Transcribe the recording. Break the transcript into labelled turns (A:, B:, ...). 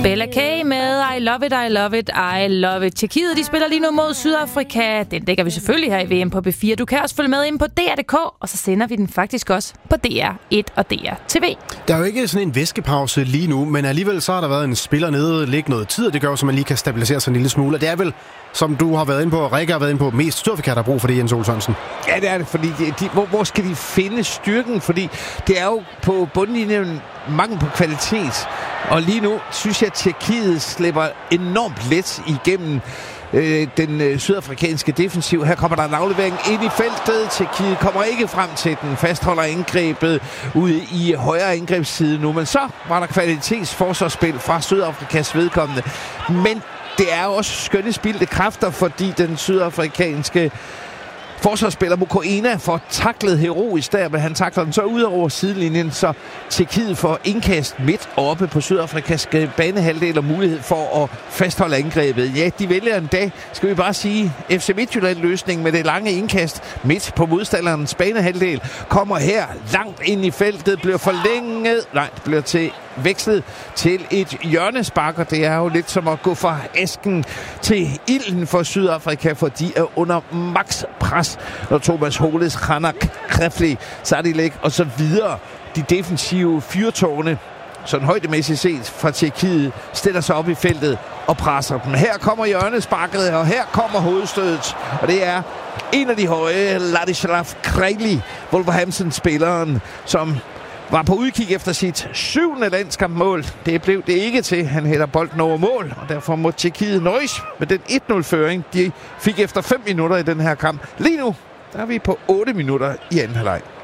A: Bella K med I Love It, I Love It, I Love It. Tjekkiet, de spiller lige nu mod Sydafrika. Den dækker vi selvfølgelig her i VM på B4. Du kan også følge med ind på DR.dk, og så sender vi den faktisk også på DR1 og DR TV.
B: Der er jo ikke sådan en væskepause lige nu, men alligevel så har der været en spiller nede, ligge noget tid, og det gør jo, så man lige kan stabilisere sig en lille smule. Og det er vel, som du har været inde på, Rikke har været inde på, mest Sydafrika, der har brug for det, Jens Olsson.
C: Ja, det er det, fordi hvor skal de finde styrken? Fordi det er jo på bundlinjen mangel på kvalitet. Og lige nu synes jeg, at Tjekkiet slipper enormt let igennem den sydafrikanske defensiv. Her kommer der en aflevering ind i feltet. Tjekkiet kommer ikke frem til den. Fastholder indgrebet ude i højre angrebsside nu. Men så var der kvalitetsforsvarsspil fra Sydafrikas vedkommende. Men det er jo også skønne spildte kræfter, fordi den sydafrikanske forsvarsspiller Mokoena får taklet heroisk der, men han takler den så ud over sidelinjen, så Tjekkiet får indkast midt oppe på Sydafrikas banehalvdel og mulighed for at fastholde angrebet. Ja, de vælger en dag, skal vi bare sige, FC Midtjylland-løsning med det lange indkast midt på modstanderens banehalvdel. Kommer her langt ind i feltet, bliver forlænget, det bliver til vekslet til et hjørnespark, og det er jo lidt som at gå fra asken til ilden for Sydafrika, for de er under max pres, når Thomas Holes, Khanak, Krefli, Sadilek og så videre. De defensive fyrtårne, sådan højdemæssigt set fra Tjekkiet, stiller sig op i feltet og presser dem. Her kommer hjørnesparket, og her kommer hovedstødet, og det er en af de høje, Ladislav Krejli, Wolverhampton-spilleren, som var på udkig efter sit 7. landskampmål. Det blev det ikke til. Han hætter bolden over mål, og derfor må Tjekkiet nøjes med den 1-0-føring, de fik efter 5 minutter i den her kamp. Lige nu der er vi på 8 minutter i anden halvleg.